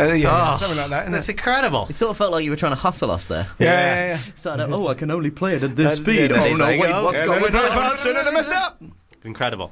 something like that. Isn't That's it? incredible. It sort of felt like you were trying to hustle us there. Yeah. Started out, I can only play it at this speed. yeah, Oh no, there you wait, go. what's going on? I messed up. Incredible.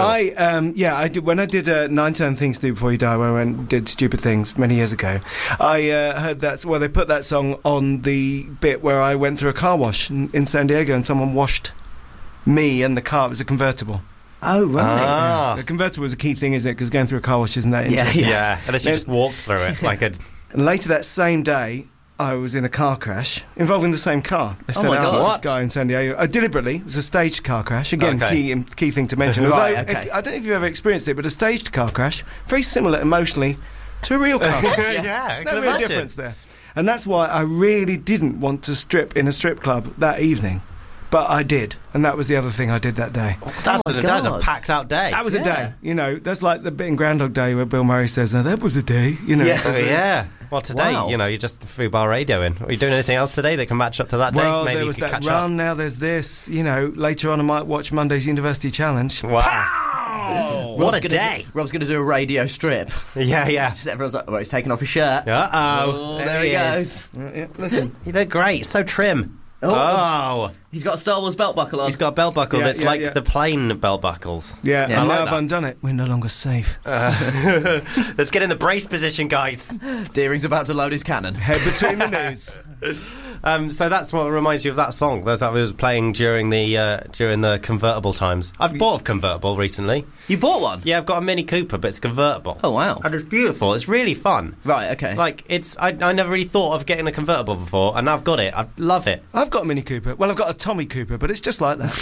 I did when I did 9 Things to Do Before You Die, where I went and did Stupid Things many years ago. I heard that. Well, they put that song on the bit where I went through a car wash in San Diego, and someone washed me and the car. It was a convertible. Oh right. The convertible was a key thing, isn't it? Because going through a car wash isn't that interesting. Yeah. Unless you just walked through it like a... And later that same day, I was in a car crash involving the same car. They sent my out God. this guy in San Diego. Deliberately, it was a staged car crash. Again, Okay. key thing to mention. Right, Although, okay. I don't know if you've ever experienced it, but a staged car crash, very similar emotionally to a real car crash. yeah, I There's can no real imagine. difference there. And that's why I really didn't want to strip in a strip club that evening. But I did. And that was the other thing I did that day. That's my a God. packed out day. That was a Yeah. day. You know, that's like the bit in Groundhog Day where Bill Murray says, that was a day. You know, Yeah. it's just a- Yeah. Well, today, Wow. you're just Fubar radioing. Are you doing anything else today that can match up to that day? Well, Maybe there you was could that catch run, up. now there's this. You know, later on I might watch Monday's University Challenge. Wow. What a day. Rob's going to do a radio strip. Yeah. Just everyone's like, well, he's taking off his shirt. Uh-oh. Oh, there he is. goes. Listen. You look great. So trim. Oh. He's got a Star Wars belt buckle on. He's got a belt buckle Yeah, that's yeah, like yeah. the plain belt buckles. Yeah, Yeah, and I now like I've undone it. We're no longer safe. Let's get in the brace position, guys. Deering's about to load his cannon. Head between the knees. So that's what reminds you of that song. That's what was playing during the convertible times. I've bought a convertible recently. You bought one? Yeah, I've got a Mini Cooper, but it's convertible. Oh, wow. And it's beautiful. It's really fun. Right, okay. Like, I never really thought of getting a convertible before, and now I've got it. I love it. I've got a Mini Cooper. Well, I've got a Tommy Cooper, but it's just like that.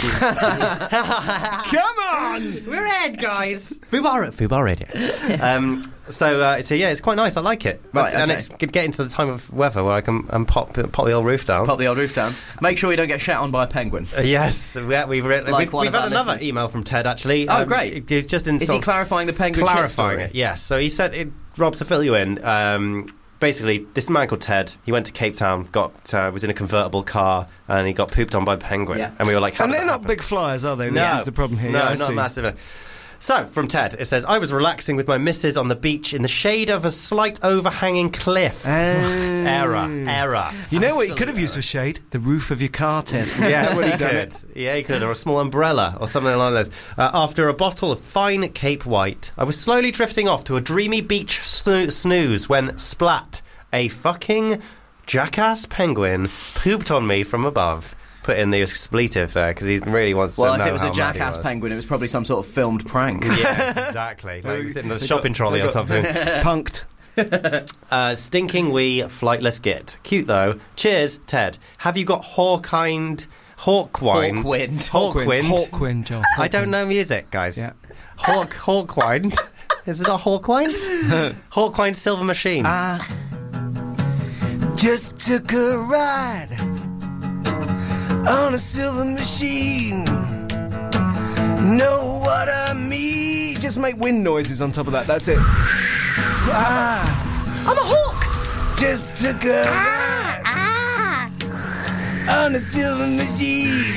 Come on! We're ahead, guys. Fubar Radio. So yeah, it's quite nice. I like it. Right, And okay. it's getting to the time of weather where I can pop the old roof down. Pop the old roof down. Make sure you don't get shat on by a penguin. Yes, we've Like we've one had of our another listeners. email from Ted actually. Oh, great. He's just in Is sort he of clarifying the penguin shit clarifying story? it. Yes. So he said, Rob, to fill you in. Basically, this man called Ted, he went to Cape Town, was in a convertible car, and he got pooped on by a penguin. Yeah. And we were like, how And did they're that not happen? big flyers, are they? No. This is the problem here. No, Yeah, I not see. massive. So, from Ted, it says, I was relaxing with my missus on the beach in the shade of a slight overhanging cliff. Error. You know what you could have used for shade? The roof of your car, Ted. Yes, Would he have done could. it. Yeah, he could. Or a small umbrella or something like this. After a bottle of fine Cape White, I was slowly drifting off to a dreamy beach snooze when, splat, a fucking jackass penguin pooped on me from above. Put in the expletive there because he really wants to know Well, if it was how a mad jackass he was. penguin, it was probably some sort of filmed prank. Yeah, exactly. Like he was in a shopping trolley or something. Punked. Stinking wee flightless git. Cute though. Cheers, Ted. Have you got Hawkwind? Hawkwind, Joel. I don't know music, guys. Yeah. Hawkwind. Is it not Hawkwind? Hawkwind Silver Machine. Just took a ride on a silver machine. Know what I mean? Just make wind noises on top of that. That's it. I'm a hawk. Just took a ride on a silver machine.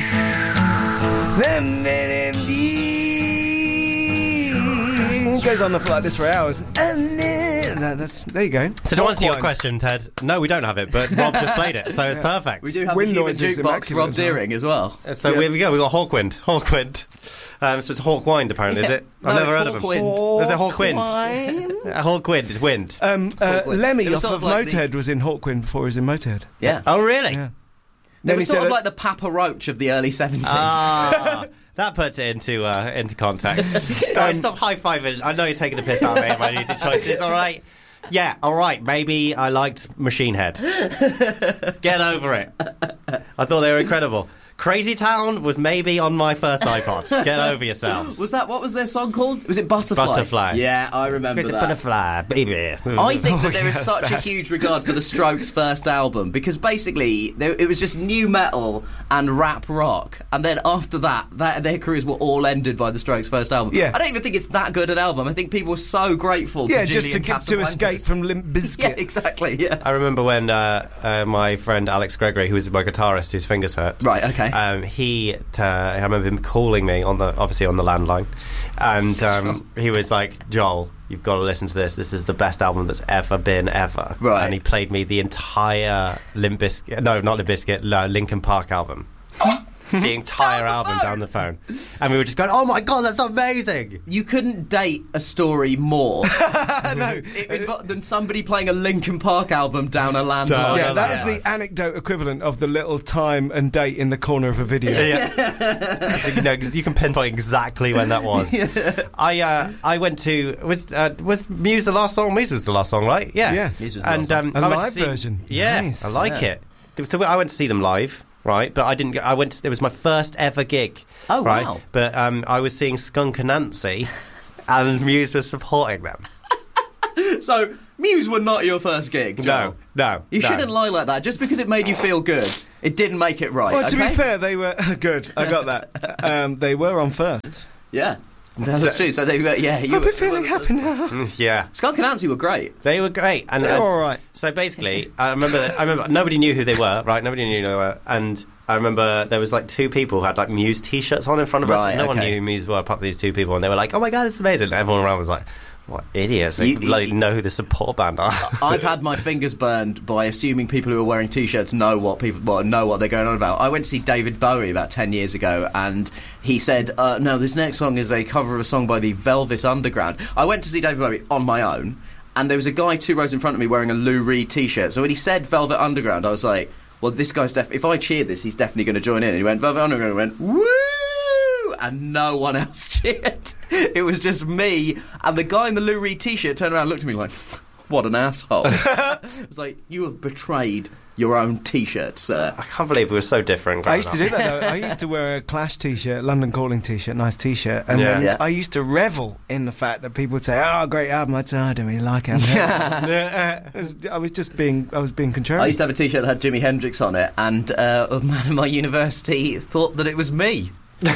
It goes on like this for hours. And then, there you go. So to answer your Hawkwind. question, Ted, no, we don't have it, but Rob just played it, so it's perfect. We do have Wind a human noises jukebox, immaculate Rob as well. Deering, as well. So Yeah. here we go. We got Hawkwind. So it's Hawkwind, apparently, is it? I've No, never it's heard of him. Hawkwind. There's a Hawkwind. Hawkwind is wind. Lemmy It was off sort of of like Motorhead was in Hawkwind before he was in Motorhead. Yeah. Oh, really? Yeah. They Then were he sort said of that- like the Papa Roach of the early 70s. Ah, that puts it into context. Guys, stop high-fiving. I know you're taking the piss out of me in my music choices, all right? Yeah, all right, maybe I liked Machine Head. Get over it. I thought they were incredible. Crazy Town was maybe on my first iPod. Get over yourselves. What was their song called? Was it Butterfly? Butterfly. Yeah, I remember With the that. butterfly, baby. I think that there is yes, such a that. huge regard for the Strokes' first album because basically it was just new metal and rap rock, and then after that their careers were all ended by the Strokes' first album. Yeah. I don't even think it's that good an album. I think people were so grateful Yeah, to just to Julian to escape Casablancas. from Limp Bizkit. Yeah, exactly, yeah. I remember when my friend Alex Gregory, who was my guitarist whose fingers hurt, Right, okay. I remember him calling me obviously on the landline, and he was like, "Joel, you've got to listen to this. This is the best album that's ever been ever." Right. And he played me the entire Linkin Park album. The entire album down the phone. And we were just going, "Oh my God, that's amazing!" You couldn't date a story more No. than somebody playing a Linkin Park album down a landline. Yeah, that is the anecdote equivalent of the little time and date in the corner of a video. Because you can pinpoint exactly when that was. I went to was Muse the last song? Muse was the last song, right? Yeah. Muse was the last song. A live version. Yeah, Nice. I like it. So I went to see them live. Right, but I didn't. It was my first ever gig. Oh, right? wow! But I was seeing Skunk Anansie, and Muse was supporting them. So Muse were not your first gig, Joel. No. You shouldn't lie like that. Just because it made you feel good, it didn't make it right. Well, to okay? be fair, they were good. I got that. They were on first. Yeah, that's true. So they were. Yeah, I'll be feeling happy now. Yeah, Skunk Anansie were great. they were great, and They're all right. So basically, I remember nobody knew who they were. Right, nobody knew who they were, and I remember there was like two people who had like Muse T-shirts on in front of us. Right, No one okay. knew who Muse were apart from these two people, and they were like, "Oh my God, it's amazing!" And everyone around was like, "What idiots? They bloody know who the support band are." I've had my fingers burned by assuming people who are wearing T-shirts know what they're going on about. I went to see David Bowie about 10 years ago, and he said, "No, this next song is a cover of a song by the Velvet Underground." I went to see David Bowie on my own, and there was a guy 2 rows in front of me wearing a Lou Reed T-shirt. So when he said Velvet Underground, I was like, "Well, this guy's if I cheer this, he's definitely going to join in." And he went Velvet Underground, and went woo, and no one else cheered. It was just me, and the guy in the Lou Reed T-shirt turned around and looked at me like, "What an asshole!" It was like, "You have betrayed your own T-shirt, sir." I can't believe we were so different. I used to do that though. I used to wear a Clash T-shirt, London Calling T-shirt, nice T-shirt, and Yeah. then Yeah. I used to revel in the fact that people would say, "Oh, great album." I'd say, "I don't really like it." I was being contrarian. I used to have a T-shirt that had Jimi Hendrix on it, and a man in my university thought that it was me.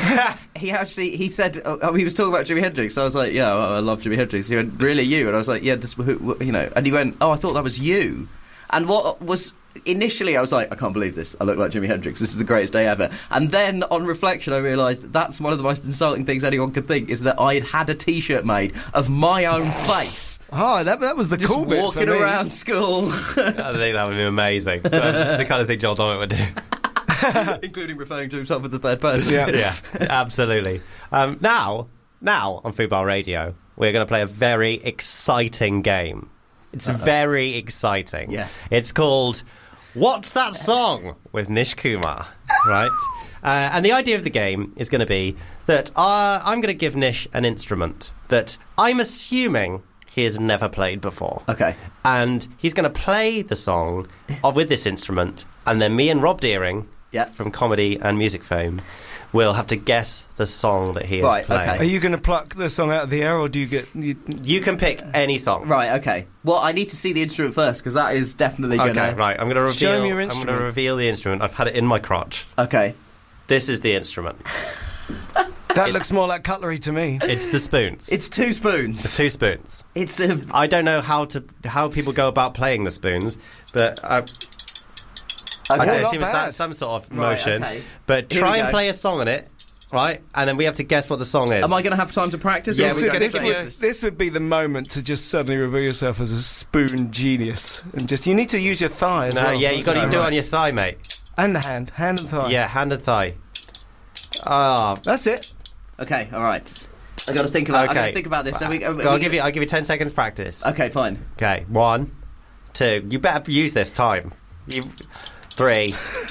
He said he was talking about Jimi Hendrix. So I was like, "Yeah, I love Jimi Hendrix." He went, "Really, you?" And I was like, "Yeah, And he went, "Oh, I thought that was you." And what was initially, I was like, "I can't believe this. I look like Jimi Hendrix. This is the greatest day ever." And then on reflection, I realised that's one of the most insulting things anyone could think, is that I had a T-shirt made of my own face, Oh, that was the just cool bit for walking me. around school, I think that would be amazing. That's the kind of thing Joel Dommett would do. including referring to himself in the third person. Yeah. Yeah, absolutely. Now on Football Radio, we're going to play a very exciting game. It's very exciting. Yeah. It's called What's That Song? With Nish Kumar, right? And the idea of the game is going to be that I'm going to give Nish an instrument that I'm assuming he has never played before. Okay. And he's going to play the song with this instrument, and then me and Rob Deering from Comedy and Music Fame will have to guess the song that he is Right, playing. okay. Are you going to pluck the song out of the air, or do you get? You can pick any song. Right, okay. Well, I need to see the instrument first, because that is definitely going to... Okay, right. I'm going to reveal. Show me your I'm going instrument. to reveal the instrument. I've had it in my crotch. Okay. This is the instrument. That looks more like cutlery to me. It's the spoons. It's 2 spoons. It's 2 spoons. It's a... I don't know how people go about playing the spoons, but I Okay. don't not assume it's bad. that some sort of Right, motion. okay. But Here try we and go. play a song on it, right? And then we have to guess what the song is. Am I going to have time to practice? Yeah, or are we we're going gonna straight do into it. this? This would be the moment to just suddenly reveal yourself as a spoon genius, and you need to use your thigh as No, well. yeah, you got to do it on your thigh, mate. And the hand and thigh. Yeah, hand and thigh. Ah, That's it. Okay, all right. I got to think about. I got Okay. to think about this. So I'll give you 10 seconds practice. Okay, fine. Okay, 1, 2. You better use this time. 3,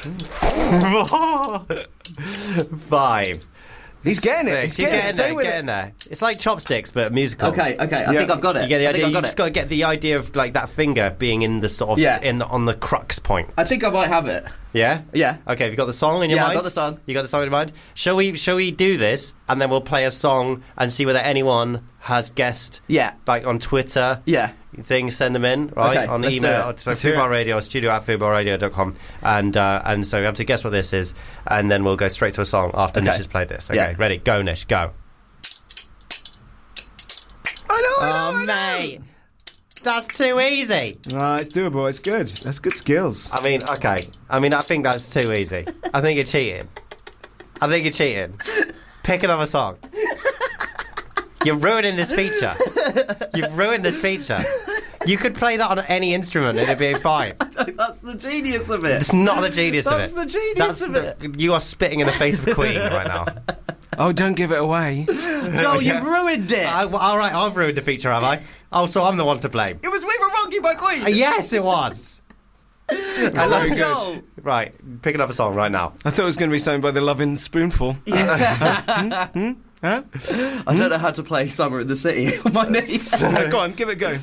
4, 5. He's getting it. He's You're getting it. getting Stay there. with Getting there. It's like chopsticks, but musical. Okay. I think I've got it. You get the I idea. think I've You got just it. got to get the idea of like that finger being in the sort of Yeah. on the crux point. I think I might have it. Yeah. Yeah. Okay. Have you got the song in your Yeah, mind? I've got the song. You got the song in your mind. Shall we do this and then we'll play a song and see whether anyone has guessed? Yeah. Like on Twitter. Yeah. Things, send them in, right? Okay, On let's do email, it. so Let's hear it. Football Radio, studio@footballradio.com, and so we have to guess what this is, and then we'll go straight to a song after Okay. Nish has played this. Okay, Yeah. ready? Go, Nish, go. I know. Mate, that's too easy. No, it's doable. It's good. That's good skills. I mean, okay. I mean, I think that's too easy. I think you're cheating. I think you're cheating. Pick another song. You're ruining this feature. You've ruined this feature. You could play that on any instrument and it'd be fine. That's the genius of it. It's not the genius of it. That's the genius of it. You are spitting in the face of Queen right now. Oh, don't give it away. No, you've ruined it. All right, I've ruined the feature, have I? Oh, so I'm the one to blame. It was We Were Wrong You by Queen. Yes, it was. Very good. Right, pick another song right now. I thought it was going to be something by the Lovin' Spoonful. I don't know how to play Summer in the City on my knees. Go on, give it a go.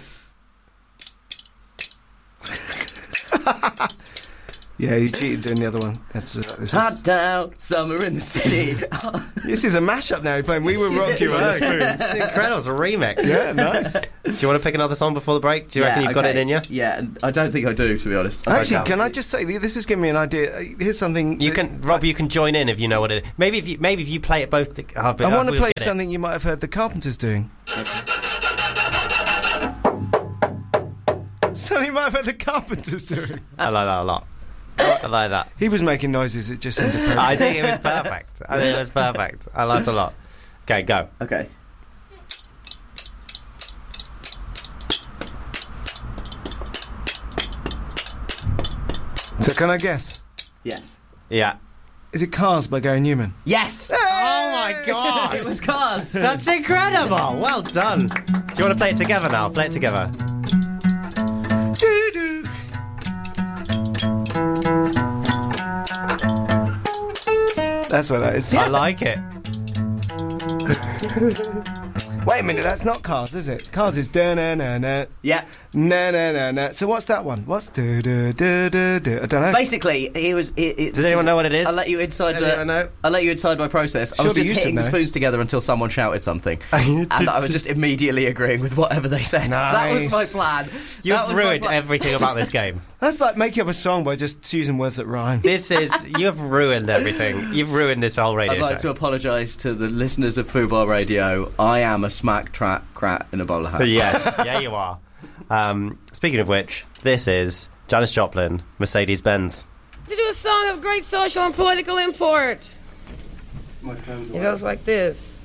Yeah, you cheated doing the other one. Hot down, Summer in the City. This is a mashup now. You're playing We Were Wrong You by Queen. It's incredible. It's a remix. Yeah, nice. Do you want to pick another song before the break? Do you reckon you've got it in you? Yeah, I don't think I do, to be honest. Actually, can I just say, this is giving me an idea. Here's something... You can, Rob, you can join in if you know what it is. Maybe if you play it both... I want to play something you might have heard the Carpenters doing. Something you might have heard the Carpenters doing. I like that a lot. I like that. He was making noises, it just sounded perfect. I think it was perfect. I liked it a lot. Okay, go. Okay. So can I guess? Yes. Yeah. Is it Cars by Gary Newman? Yes! Oh my God! It was Cars! That's incredible! Well done. Do you want to play it together now? Play it together. That's what that is. I like it. Wait a minute, that's not Cars, is it? Cars is da-na-na-na. Yeah. Na-na-na-na. So what's that one? What's do-do-do-do-do? I don't know. Basically, does anyone know what it is? I'll let you inside. Anyone know? I'll let you inside my process. I was Surely just you should hitting the know. spoons together until someone shouted something, and I was just immediately agreeing with whatever they said. That was my Nice. plan. You've ruined everything about this game. That's like making up a song by just choosing words that rhyme. You've ruined everything. You've ruined this whole radio I'd like to show. apologise to the listeners of Fubar Radio. I am a smack trap crat in a bowler hat. Yes, yeah, you are. Speaking of which, this is Janis Joplin, Mercedes-Benz. To do a song of great social and political import. It goes like this.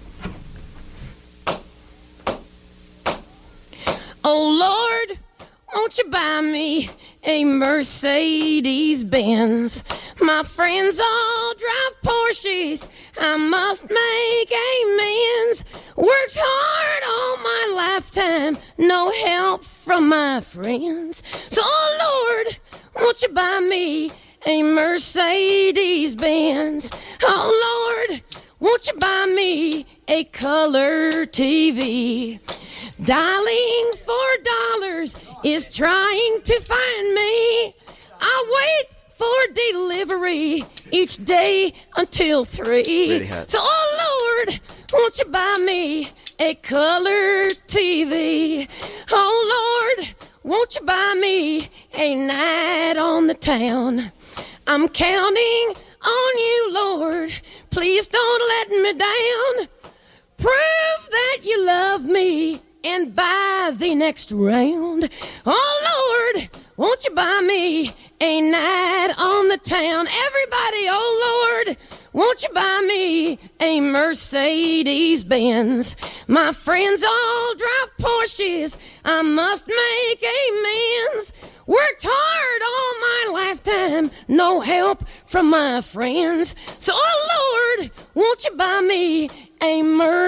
Oh Lord, won't you buy me a Mercedes-Benz? My friends all drive Porsches. I must make amends. Worked hard all my lifetime, no help from my friends. So, oh Lord, won't you buy me a Mercedes-Benz? Oh Lord, won't you buy me a color TV? Dialing $4 is trying to find me. I wait for delivery each day until 3. Really hurts. So, oh Lord, won't you buy me a color TV? Oh Lord, won't you buy me a night on the town? I'm counting on you, Lord. Please don't let me down. Prove that you love me and buy the next round. Oh Lord, won't you buy me a night on the town? Everybody, oh Lord, won't you buy me a Mercedes-Benz? My friends all drive Porsches. I must make amends. Worked hard all my lifetime, no help from my friends. So, oh Lord, won't you buy me a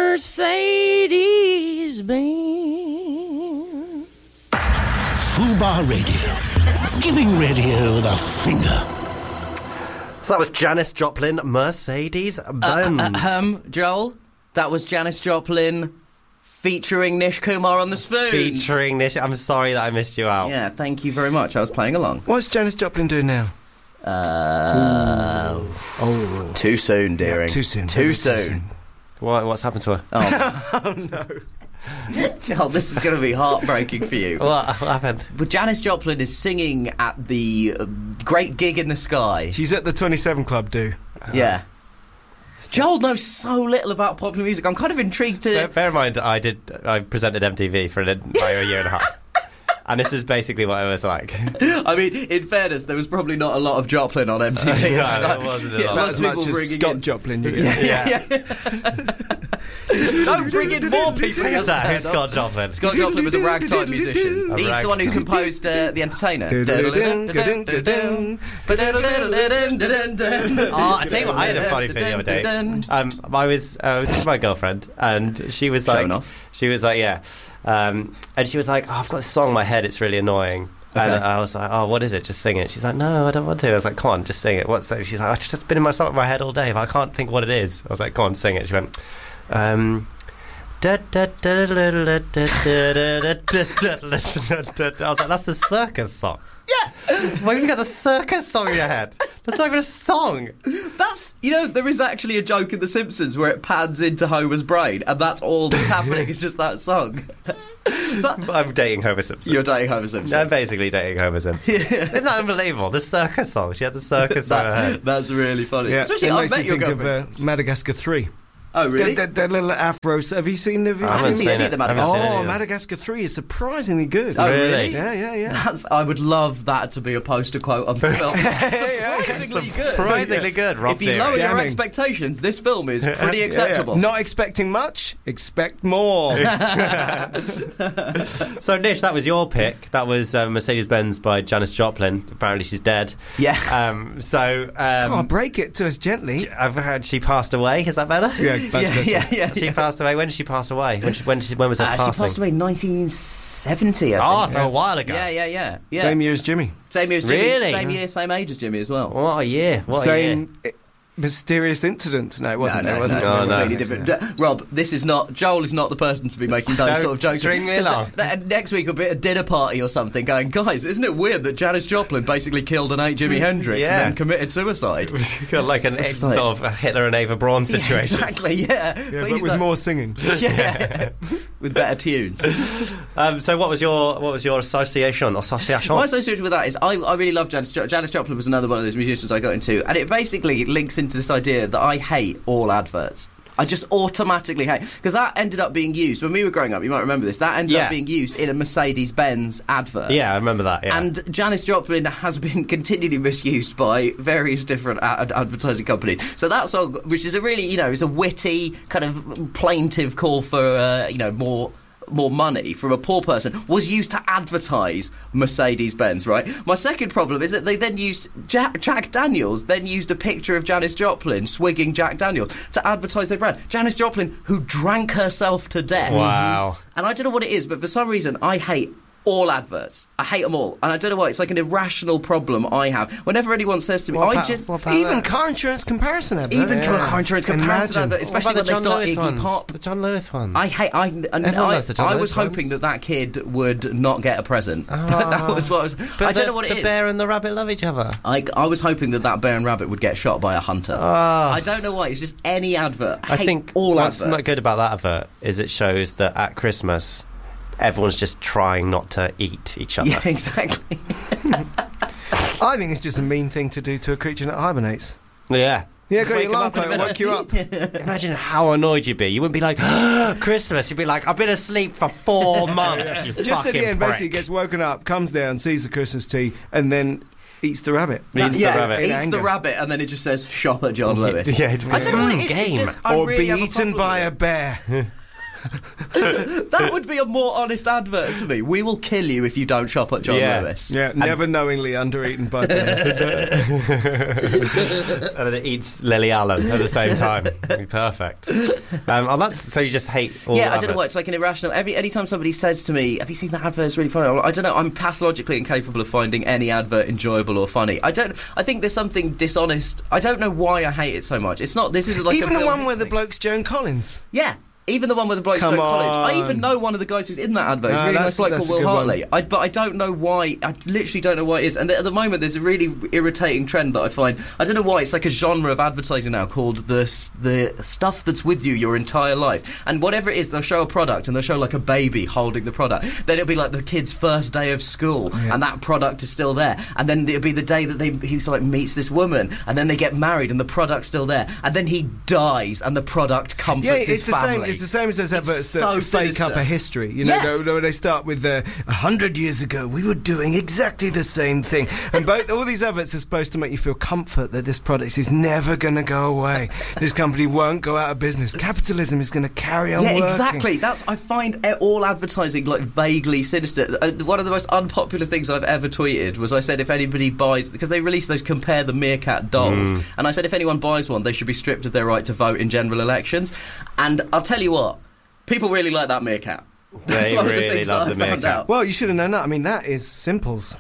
Mercedes-Benz? Fubar Radio. Giving radio the finger. So that was Janis Joplin, Mercedes-Benz. Joel, that was Janis Joplin featuring Nish Kumar on the spoons. Featuring Nish. I'm sorry that I missed you out. Yeah, thank you very much. I was playing along. What's Janis Joplin doing now? Too soon, dearing. Too soon. Too soon. What's happened to her? Oh no. Joel, this is going to be heartbreaking for you. What happened? But Janis Joplin is singing at the Great Gig in the Sky. She's at the 27 Club, Yeah. Joel knows so little about popular music. I'm kind of intrigued to... Bear in mind, I presented MTV for a year and a half. And this is basically what it was like. I mean, in fairness, there was probably not a lot of Joplin on MTV. No, there wasn't a lot. Not as much as Scott Joplin. Yeah. Don't bring in more people. Who's that? Who's Scott Joplin? Scott Joplin was a ragtime musician. He's the one who composed The Entertainer. Oh, I tell you what, I had a funny thing the other day. I was with my girlfriend, and she was like, Showing off. she was like, yeah, and she was like, oh, I've got a song in my head, it's really annoying. And Okay. I was like, oh, what is it? Just sing it. She's like, no, I don't want to. I was like, come on, just sing it. What's that? She's like, I've just been in my song in my head all day, but I can't think what it is. I was like, go on, sing it. She went, I was like, that's the circus song. Yeah. Why have you got the circus song in your head? That's not even a song. That's, there is actually a joke in The Simpsons where it pans into Homer's brain, and that's all that's happening is just that song. I'm dating Homer Simpson. You're dating Homer Simpson. I'm basically dating Homer Simpson. Isn't that unbelievable? The circus song. She had the circus song in her head. That's really funny. Yeah, Especially, it I've makes met me your think girlfriend. of Madagascar 3. Oh, really? That little afro. Have you seen the? I haven't seen seen any it. of the I haven't seen Madagascar. any of it. Madagascar 3 is surprisingly good. Oh, Really? really? Yeah. I would love that to be a poster quote on the film. Surprisingly good. Surprisingly good, Rob If you lower Deary. your Jamming. expectations, this film is pretty acceptable. Not expecting much, expect more. So, Nish, that was your pick. That was Mercedes-Benz by Janis Joplin. Apparently she's dead. Yeah. Oh, break it to us gently. I've heard she passed away. Is that better? Yeah, Yeah. She passed away. When did she pass away? When was her She passing? passed away in 1970, I Oh, think. so a while ago. Yeah. Same year as Jimmy. Same year as Jimmy. Really? Same year, same age as Jimmy as well. What a year. What a year. Same mysterious incident. No, it wasn't. No, it wasn't. no. completely different. Rob, this is not. Joel is not the person to be making those Don't sort of jokes. string me along. Next week will be a dinner party or something. Going, guys, isn't it weird that Janis Joplin basically killed and ate Jimi Hendrix Yeah. and then committed suicide? Got like an Just like- sort of a Hitler and Ava Braun situation. Exactly. Yeah. Yeah, Please but with don't- more singing. Yeah. With better tunes. So what was your association? My association with that is I really love Janis Joplin. Janis Joplin was another one of those musicians I got into, and it basically links into this idea that I hate all adverts. I just automatically hate, because that ended up being used when we were growing up. You might remember this. That ended up being used in a Mercedes-Benz advert. Yeah, I remember that. Yeah. And Janis Joplin has been continually misused by various different advertising companies. So that song, which is a really, is a witty kind of plaintive call for, more money from a poor person, was used to advertise Mercedes-Benz, right? My second problem is that they then used Jack Daniels then used a picture of Janis Joplin swigging Jack Daniels to advertise their brand. Janis Joplin, who drank herself to death. Wow. And I don't know what it is, but for some reason I hate all adverts. I hate them all. And I don't know why. It's like an irrational problem I have. Whenever anyone says to me, Even car insurance comparison adverts. even car insurance comparison Imagine. advert, especially when they start Iggy Pop. The John Lewis one. I loves the John I Lewis was hoping ones. that kid would not get a present. That was what I was. I don't know what it is. The bear and the rabbit love each other. I was hoping that bear and rabbit would get shot by a hunter. I don't know why. It's just any advert. I think all what's adverts. not good about that advert is it shows that at Christmas everyone's just trying not to eat each other. Yeah, exactly. I think it's just a mean thing to do to a creature that hibernates. Yeah. Yeah, got Wake your him alarm up in a clock, woke you up. Imagine how annoyed you'd be. You wouldn't be like, Christmas. You'd be like, I've been asleep for 4 months, you Just at the fucking end, prick. basically gets woken up, comes down, sees the Christmas tree, and then eats the rabbit. Eats the rabbit. Eats anger. the rabbit, and then it just says "shop at John Lewis." Yeah, it just I goes, don't know what it is. game. It's just, I Or really be have a eaten problem by a with bear. it. That would be a more honest advert for me. We will kill you if you don't shop at John Yeah. Lewis. Yeah, never knowingly under-eaten by bears. And then it eats Lily Allen at the same time. It'd be perfect. So you just hate all Yeah, I don't know what. adverts. It's like an irrational. Anytime somebody says to me, "Have you seen that advert? It's really funny." I don't know. I'm pathologically incapable of finding any advert enjoyable or funny. I think there's something dishonest. I don't know why I hate it so much. It's not. This is like Even a the film one where the thing. bloke's Joan Collins. Yeah. Even the one with the bloke Come Stoke College. I even on. know one of the guys who's in that advert. He's No, a really that's- nice bloke that's called a Will good Hartley. But I don't know why. I literally don't know why it is. And at the moment, there's a really irritating trend that I find. I don't know why. It's like a genre of advertising now called the stuff that's with you your entire life. And whatever it is, they'll show a product and they'll show like a baby holding the product. Then it'll be like the kid's first day of school and that product is still there. And then it'll be the day that he like meets this woman and then they get married and the product's still there. And then he dies and the product comforts his family. it's the same as those adverts so that fake sinister. up a history. You Yeah. know, where they start with 100 years ago we were doing exactly the same thing, and all these adverts are supposed to make you feel comfort that this product is never going to go away. This company won't go out of business. Capitalism is going to carry on working. Exactly. I find all advertising like vaguely sinister. One of the most unpopular things I've ever tweeted was I said if anybody buys, because they released those Compare the Meerkat dolls, and I said if anyone buys one, they should be stripped of their right to vote in general elections. And I'll tell you what, people really like that meerkat. That's They one of the really things love that the I found meerkat. out. Well, you should have known that. I mean, that is simples.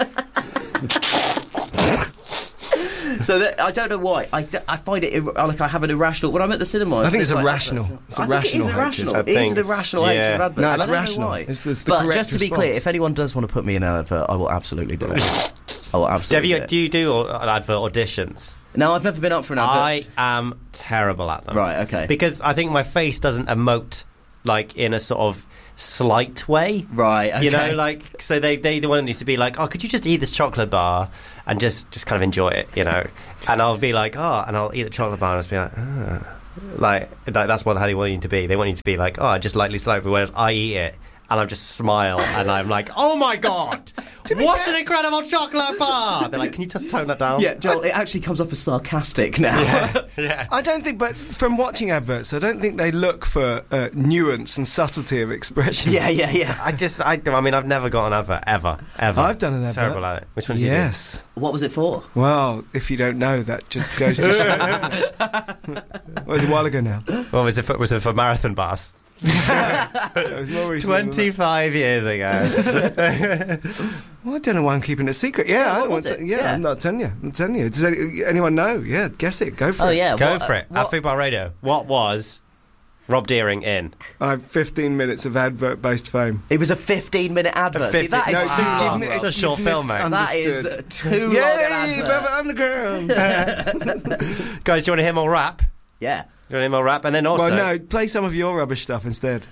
So I don't know why. I find it like I have an irrational. When I'm at the cinema, I think it's like irrational. adverts. It's a I think rational it is irrational. hatred. It is I an think irrational it's- hatred of yeah. adverts. No, I it's don't know rational. why. It's the but correct just to be response. clear, if anyone does want to put me in an advert, I will absolutely do it. I will absolutely do it. Do you do advert auditions? No, I've never been up for an advert. I am terrible at them. Right, okay. Because I think my face doesn't emote like in a sort of slight way. Right, okay. You know, like, so they want you to be like, oh, could you just eat this chocolate bar and just kind of enjoy it, you know? And I'll be like, oh, and I'll eat the chocolate bar and I'll just be like, oh. Like that's what how they want you to be. They want you to be like, oh, I just lightly slightly, whereas I eat it and I just smile and I'm like, oh my God, what an incredible chocolate bar. They're like, can you just tone that down? Yeah, Joel, it actually comes off as sarcastic now. Yeah. I don't think, but from watching adverts, I don't think they look for nuance and subtlety of expression. yeah. I mean, I've never got an advert, ever. I've done an advert. Terrible at it. Which one did you do? Yes. What was it for? Well, if you don't know, that just goes to show. Well, it was a while ago now. What was it for marathon bars? It was more recent than that. 25 years ago. Well, I don't know why I'm keeping it a secret. Yeah, I what don't want was to. it? Yeah, Yeah. I'm not telling you. I'm telling you. Does anyone know? Yeah, guess it. Go for it. Oh, yeah. Go what- for it. At Food Bar Radio. What was Rob Deering in? I have 15 minutes of advert-based fame. It was a 15-minute advert. See, that is No, too it's long. been- It's a you've short film, mate. That is misunderstood. too long Yay, an Velvet advert. Underground. Guys, do you want to hear more rap? Yeah. Do you want to hear more rap? And then also... Well, no, play some of your rubbish stuff instead.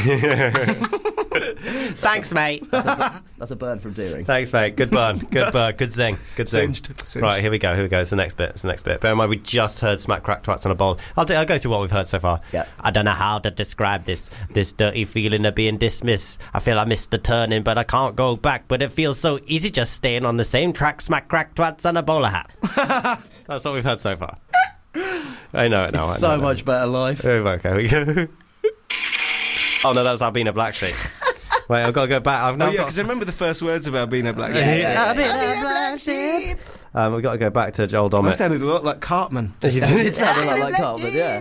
Thanks, mate. That's a burn from Deering. Thanks, mate. Good burn. Good burn. Good zing. Good zing. Singed. Right, here we go. It's the next bit. Bear in mind, we just heard Smack Crack Twats on a Bowl. I'll go through what we've heard so far. Yeah. I don't know how to describe this dirty feeling of being dismissed. I feel I missed the turning, but I can't go back. But it feels so easy just staying on the same track. Smack Crack Twats and a bowler hat. That's what we've heard so far. I know it now. It's so much better life. Okay, we go. Oh no, that was Albina Blacksheep. Wait, I've got to go back. I've now Oh, yeah, got. because I remember the first words of Albina Black Sheep. Yeah. We've got to go back to Joel That Dommett. sounded a lot like Cartman. It sounded like Cartman, yeah.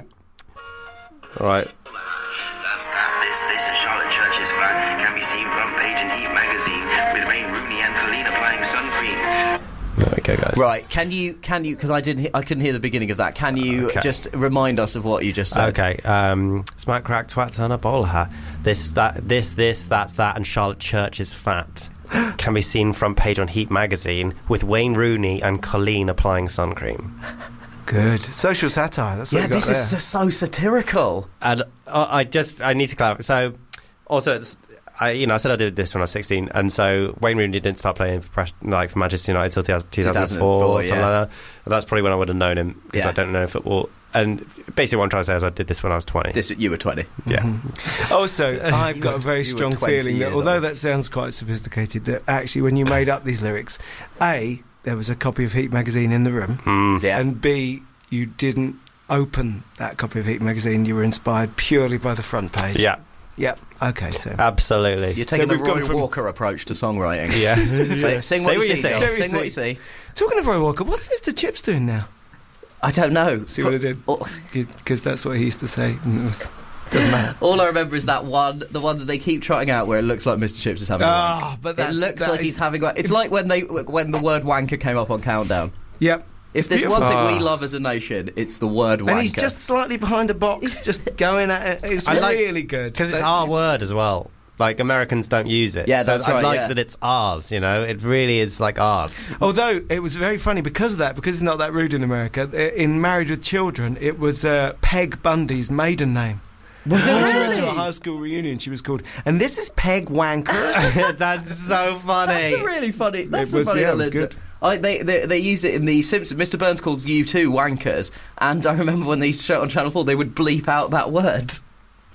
All right. That's that. This is Charlotte Church's flat. Can be seen front page in Heat magazine with Wayne Rooney and Colleen applying sun cream. There we go, guys. Right, can you? Because I couldn't hear the beginning of that. Can you Okay. just remind us of what you just said? Okay. Smack Crack Twats and a bowler hat. This, that's that, and Charlotte Church's fat. Can be seen front page on Heat magazine with Wayne Rooney and Colleen applying sun cream. Good. Social satire. That's what Yeah, you got this there. is so satirical. And I need to clarify. So, also, I said I did this when I was 16, and so Wayne Rooney didn't start playing for Manchester United until 2004 or something yeah. like that. And that's probably when I would have known him, because Yeah. I don't know football. And basically what I'm trying to say is I did this when I was 20. You were 20. Yeah. Also, I've got a very you were strong 20 feeling that years although old. that sounds quite sophisticated, that actually when you made up these lyrics, A, there was a copy of Heat magazine in the room, Yeah. and B, you didn't open that copy of Heat magazine. You were inspired purely by the front page. Yeah. Yep. Okay, so... Absolutely. You're taking the we've gone Roy from- Walker approach to songwriting. Yeah. Sing what you see. say. Joel. Sing what you see. Talking of Roy Walker, what's Mr. Chips doing now? I don't know. See what I did? Oh, Because that's what he used to say. And it doesn't matter. all I remember is the one that they keep trotting out where it looks like Mr. Chips is having a wank. Ah, but It that's... looks that like is- he's having a wank. It's like when the word wanker came up on Countdown. Yep. If there's beautiful. one thing we love as a nation, it's the word wanker. And he's just slightly behind a box, just going at it. It's I like- really good. Because it's So- our word as well. Like, Americans don't use it. Yeah, so that's I right, like yeah. that it's ours, you know? It really is like ours. Although it was very funny because of that, because it's not that rude in America. In Married with Children, it was Peg Bundy's maiden name. Was it When she went really? to a high school reunion, she was called, and this is Peg Wanker. That's so funny. That's a really funny. That's It was- a funny yeah, it was little- good. They use it in The Simpsons. Mr. Burns calls U2 wankers, and I remember when they used to show it on Channel 4, they would bleep out that word.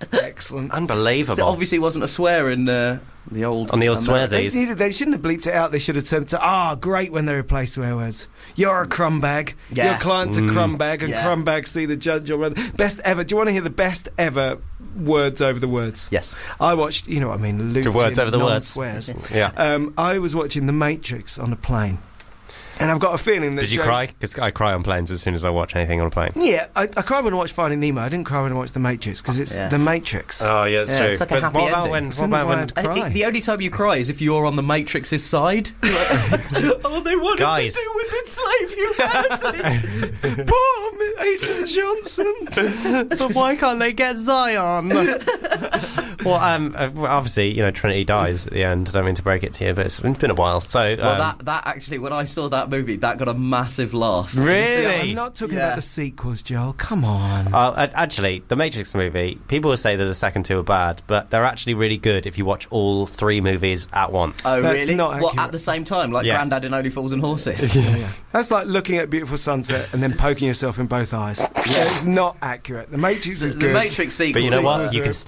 Excellent. Unbelievable. So obviously, it wasn't a swear in the old swearsies. They shouldn't have bleeped it out. They should have said, great when they replace swear words. You're a crumb bag. Yeah. Your client's a crumb bag, and Yeah. crumb bags see the judge. Best ever. Do you want to hear the best ever words over the words? Yes. I watched, you know what I mean, The words over the words. swears. Yeah. I was watching The Matrix on a plane. And I've got a feeling that... Did you cry? Because I cry on planes as soon as I watch anything on a plane. Yeah, I cried when I watched Finding Nemo. I didn't cry when I watched The Matrix, because it's The Matrix. Oh, yeah, that's true. It's like a happy what about ending. when Cry. The only time you cry is if you're on the Matrix's side. All they wanted Guys. to do was enslave humanity. Poor Aidan Johnson. But why can't they get Zion? Well, obviously, Trinity dies at the end. I don't mean to break it to you, but it's been a while. So, Well, that actually, when I saw that movie, that got a massive laugh. really? I'm not talking about the sequels, Joel. Come on. Actually, the Matrix movie, people will say that the second two are bad, but they're actually really good if you watch all three movies at once. Oh, That's really? not What, accurate. at the same time? Like Yeah. Grandad in Only Fools and Horses? That's like looking at a beautiful sunset and then poking yourself in both eyes. It's not accurate. The Matrix is The good. Matrix sequel. But you know what? Sequels You are can still